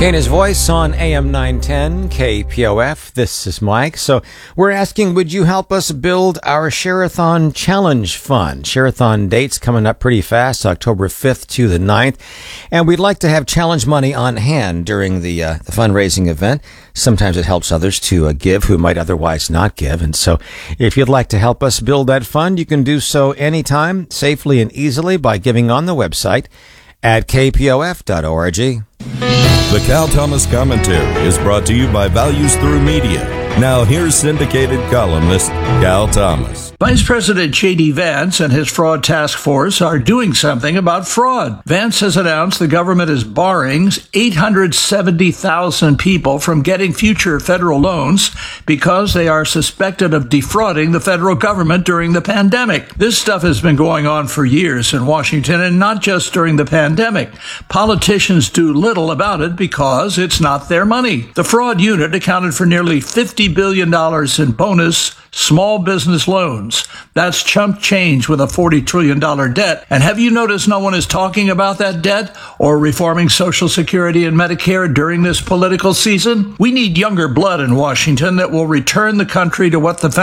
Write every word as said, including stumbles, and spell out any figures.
Kana's Voice on A M nine ten K P O F. This is Mike. So we're asking, would you help us build our Share-a-thon Challenge Fund? Share-a-thon dates coming up pretty fast, October fifth to the ninth. And we'd like to have challenge money on hand during the, uh, the fundraising event. Sometimes it helps others to uh, give who might otherwise not give. And so if you'd like to help us build that fund, you can do so anytime, safely and easily by giving on the website at k p o f dot org. The Cal Thomas Commentary is brought to you by Values Through Media. Now here's syndicated columnist Cal Thomas. Vice President J D. Vance and his fraud task force are doing something about fraud. Vance has announced the government is barring eight hundred seventy thousand people from getting future federal loans because they are suspected of defrauding the federal government during the pandemic. This stuff has been going on for years in Washington, and not just during the pandemic. Politicians do little about it because it's not their money. The fraud unit accounted for nearly fifty billion dollars in bonus small business loans. That's chump change with a forty trillion dollars debt. And have you noticed no one is talking about that debt or reforming Social Security and Medicare during this political season? We need younger blood in Washington that will return the country to what the